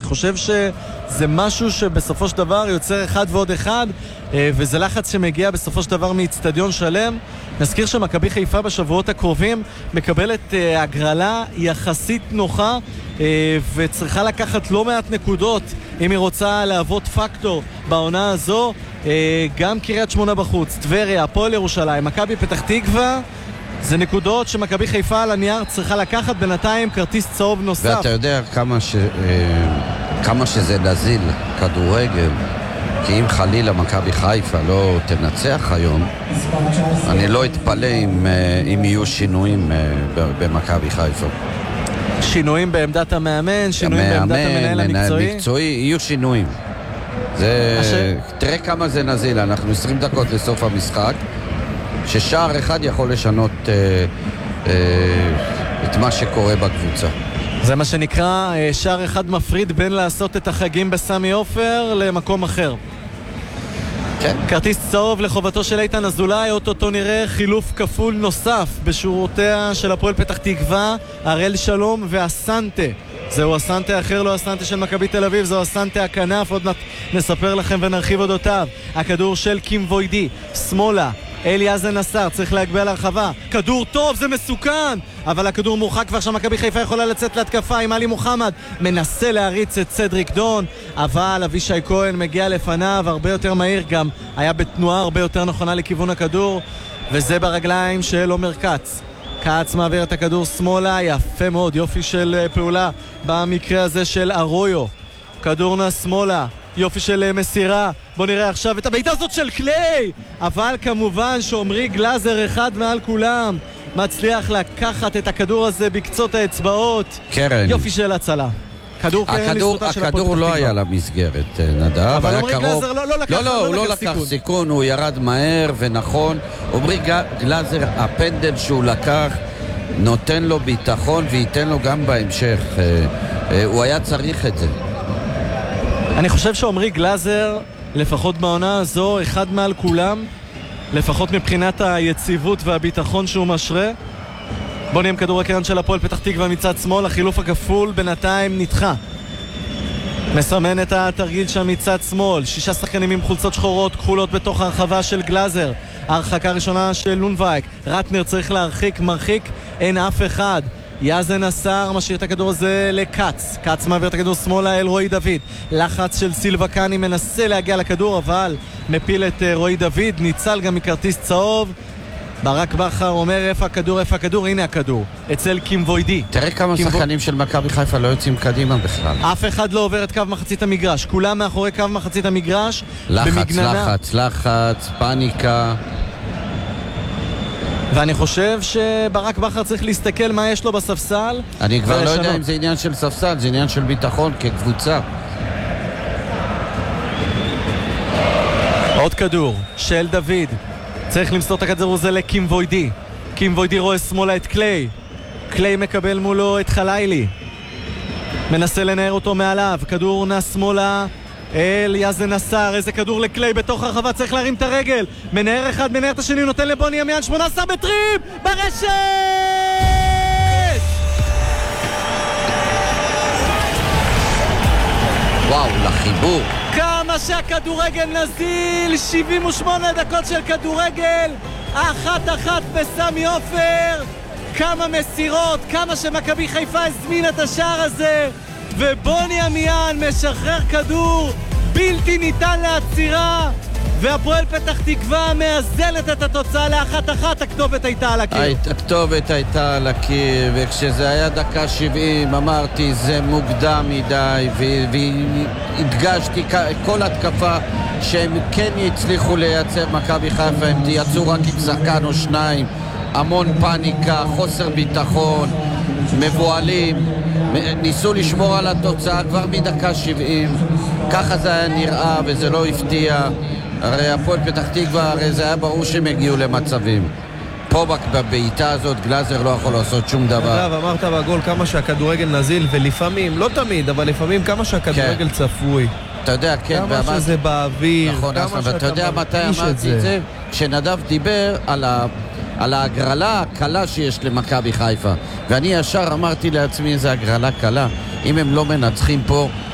חושב שזה משהו שבסופו של דבר יוצר אחד ועוד אחד, וזה לחץ שמגיע בסופו של דבר מאצטדיון שלם. נזכיר שמכבי חיפה בשבועות הקרובים מקבלת הגרלה יחסית נוחה, וצריכה לקחת לא מעט נקודות אם היא רוצה להוות פקטור בעונה הזו. גם קריית שמונה בחוץ, טבריה, הפועל ירושלים, מכבי פתח תקווה, זה נקודות שמכבי חיפה על הנייר צריכה לקחת. בינתיים כרטיס צהוב נוסף. ואתה יודע כמה שזה נזיל כדורגל, כי אם חלילה מכבי חיפה לא תנצח היום, אני לא אתפלא אם יהיו שינויים במכבי חיפה. שינויים בעמדת המאמן, שינויים בעמדת המנהל המקצועי, יהיו שינויים. תראה כמה זה נזיל, אנחנו 20 דקות לסוף המשחק, ששער אחד יכול לשנות את מה שקורה בקבוצה. זה מה שנקרא שער אחד מפריד בין לעשות את החגים בסמי עופר למקום אחר. כן. כרטיס צהוב לחובתו של איתן אזולאי, אוטוטו נראה חילוף כפול נוסף בשורותיה של הפועל פתח תקווה, הראל שלום והסנטה. זהו הסנטה האחר, לא הסנטה של מכבי תל אביב, זהו הסנטה הכנף, עוד נספר לכם ונרחיב אודותיו. הכדור של קים ווידי, שמאלה, אליאזן נסר, צריך להגביע להרחבה, כדור טוב, זה מסוכן, אבל הכדור מורחק כבר שם, מכבי חיפה יכולה לצאת להתקפה עם עלי מוחמד, מנסה להריץ את סדריק דון, אבל אבישי כהן מגיע לפניו, הרבה יותר מהיר, גם היה בתנועה הרבה יותר נכונה לכיוון הכדור, וזה ברגליים של עומר קץ. קץ מעביר את הכדור שמאלה, יפה מאוד, יופי של פעולה במקרה הזה של ארויו. כדור נע שמאלה, יופי של מסירה. בוא נראה עכשיו את הבעיטה הזאת של קליי, אבל כמובן שעומרי גלאזר אחד מעל כולם מצליח לקחת את הכדור הזה בקצות האצבעות. קרן, יופי של הצלה. הכדור לא היה למסגרת, נדב, אבל עומרי גלאזר לא לקח סיכון, הוא ירד מהר ונכון. עומרי גלאזר, הפנדל שהוא לקח נותן לו ביטחון וייתן לו גם בהמשך, הוא היה צריך את זה. אני חושב שעומרי גלאזר, לפחות בעונה הזו, אחד מעל כולם, לפחות מבחינת היציבות והביטחון שהוא משרה. בוא נהיה עם כדור הקרן של הפועל פתח תקווה מצד שמאל, החילוף הכפול בינתיים נדחה. מסמן את התרגיל שם מצד שמאל, 6 שחקנים עם חולצות שחורות כחולות בתוך הרחבה של גלאזר. הרחקה ראשונה של לונבייק, רטנר צריך להרחיק, מרחיק, אין אף אחד. יאזן נסר משאיר את הכדור הזה לקץ, קץ מעביר את הכדור שמאלה אל רועי דוד, לחץ של סילבה קאני, מנסה להגיע לכדור אבל מפיל את רועי דוד, ניצל גם מכרטיס צהוב. ברק בכר אומר איפה הכדור, הנה הכדור אצל קים ווידי. תראה כמה שחקנים של מכבי חיפה לא יוצאים קדימה בכלל, אף אחד לא עובר את קו מחצית המגרש, כולם מאחורי קו מחצית המגרש, לחץ, פאניקה. ואני חושב שברק בכר צריך להסתכל מה יש לו בספסל. אני כבר לא יודע אם זה עניין של ספסל, זה עניין של ביטחון כקבוצה. עוד כדור של דוד, צריך למסור את הכדור הזה לקים ווידי. קים ווידי רואה שמאלה את קליי, קליי מקבל מולו את חלילי, מנסה לנער אותו מעליו, כדור נע שמאלה אל יאזן נסר, איזה כדור לקליי בתוך הרחבה, צריך להרים את הרגל, מנער אחד, מנער את השני, נותן לבוני אמיאן, 18 בטריפ ברשת! וואו, לחיבור. כמה שהכדורגל נזיל, 78 דקות של כדורגל, 1-1 בסמי עופר, כמה מסירות, כמה שמכבי חיפה הזמין את השער הזה, ובוני אמיאן משחרר כדור בלתי ניתן לעצירה, והפועל פתח תקווה מאזנת את התוצאה ל1-1. הכתובת הייתה על הקיר. הכתובת הייתה על הקיר, וכשזה היה דקה 70 אמרתי זה מוקדם מדי, והדגשתי כל התקפה שהם כן יצליחו לייצר מכבי חיפה, הם תייצרו רק עם שחקן או שניים, המון פאניקה, חוסר ביטחון, מבועלים, ניסו לשמור על התוצאה כבר מדקה 70, ככה זה היה נראה וזה לא הפתיע. הרי הפועל פתח תקווה, הרי זה היה ברור שהם הגיעו למצבים. פה בבעיטה הזאת גלאזר לא יכול לעשות שום דבר. אגב, אמרת בגול כמה שהכדורגל נזיל, ולפעמים, לא תמיד, אבל לפעמים כמה שהכדורגל צפוי. אתה יודע, כן. כמה שזה באוויר. נכון, ואתה יודע מתי אמרתי את זה? כשנדב דיבר על ההגרלה הקלה שיש למכבי חיפה, ואני ישר אמרתי לעצמי איזה הגרלה קלה, אם הם לא מנצחים פה